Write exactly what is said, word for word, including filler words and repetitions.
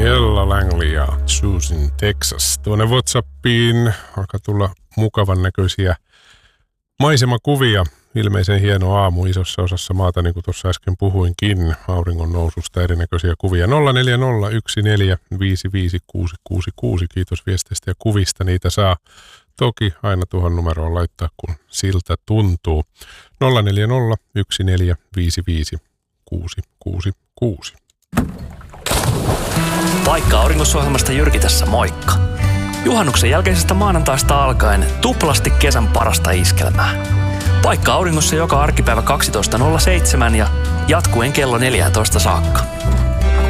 Ella Langley ja Choosing Texas. Tuonne WhatsAppiin alkaa tulla mukavan näköisiä maisemakuvia. Ilmeisen hieno aamu isossa osassa maata, niin kuin tuossa äsken puhuinkin, auringon noususta erinäköisiä kuvia. nolla neljä nolla yksi neljä viisi viisi kuusi kuusi kuusi. Kiitos viesteistä ja kuvista. Niitä saa toki aina tuohon numeroon laittaa, kun siltä tuntuu. nolla neljä nolla yksi neljä viisi viisi kuusi kuusi kuusi. Paikka Auringossa-ohjelmasta Jyrki tässä, moikka! Juhannuksen jälkeisestä maanantaista alkaen tuplasti kesän parasta iskelmää. Paikka Auringossa joka arkipäivä kaksitoista nolla seitsemän ja jatkuen kello neljätoista saakka.